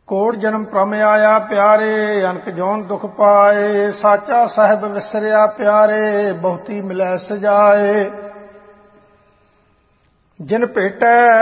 ਕੋਟ ਜਨਮ ਭ੍ਰਮ ਆਇਆ ਪਿਆਰੇ, ਅਨਕ ਜੌਨ ਦੁਖ ਪਾਏ। ਸਾਚਾ ਸਾਹਿਬ ਵਿਸਰਿਆ ਪਿਆਰੇ, ਬਹੁਤੀ ਮਿਲੈ ਸਜਾਏ। ਜਿਨ ਭੇਟੈ